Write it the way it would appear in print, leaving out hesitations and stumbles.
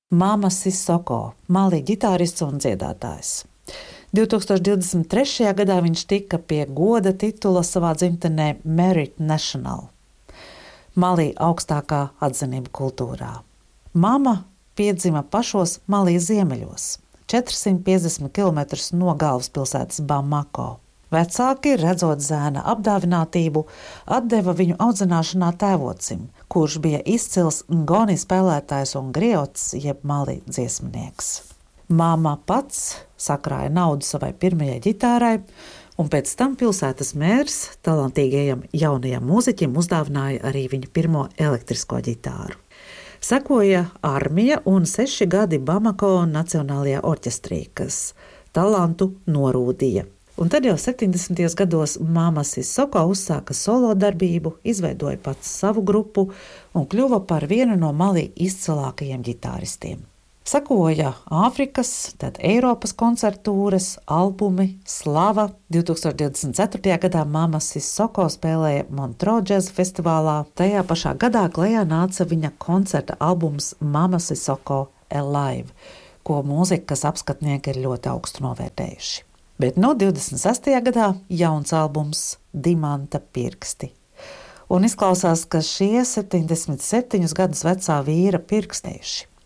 Mama Sissoko, Mali ģitārists un dziedātājs. 2023. gadā viņš tika pie goda titula savā dzimtenē Merit National, Mali augstākā atzinība kultūrā. Mama piedzima pašos Mali ziemeļos, 450 km no galvaspilsētas Bamako. Vecāki, redzot zēna apdāvinātību, atdeva viņu audzināšanā tēvocim, kurš bija izcils ngoni spēlētājs un griots, jeb Mali dziesmnieks. Māma pats sakrāja naudu savai pirmajai ģitārai, un pēc tam pilsētas mērs talantīgajam jaunajam mūziķim uzdāvināja arī viņa pirmo elektrisko ģitāru. Sekoja armija un 6 gadi Bamako Nacionālajā orķestrī, kas talantu norūdīja. Un tad jau 70. gados Mama Sissoko uzsāka solo darbību, izveidoja pats savu grupu un kļuva par vienu no Mali izcilākajiem ģitāristiem. Sekoja Āfrikas, tad Eiropas koncertūras, albumi, slava. 2024. gadā Mama Sissoko spēlēja Montreux džeza festivālā. Tajā pašā gadā klajā nāca viņa koncerta albums Mama Sissoko Alive, ko mūzikas apskatnieki ir ļoti augstu novērtējuši. Bet no 26. gadā jauns albums Dimanta pirksti. Un izklausās, ka šie 77 gadus vecā vīra pirkstējuši.